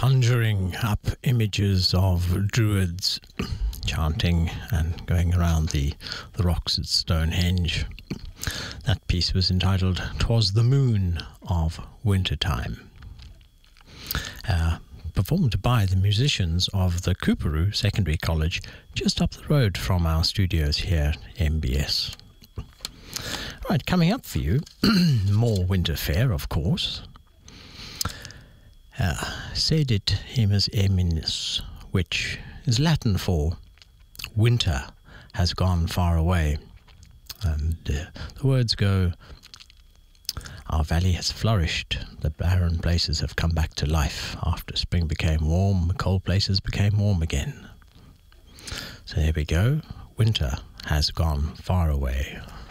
conjuring up images of druids chanting and going around the rocks at Stonehenge. That piece was entitled "'Twas the Moon of Wintertime," performed by the musicians of the Cooperoo Secondary College just up the road from our studios here at MBS. Right, coming up for you, more winter fare, of course. Sedit himus eminis, which is Latin for winter has gone far away. And the words go, our valley has flourished, the barren places have come back to life. After spring became warm, cold places became warm again. So there we go, winter has gone far away.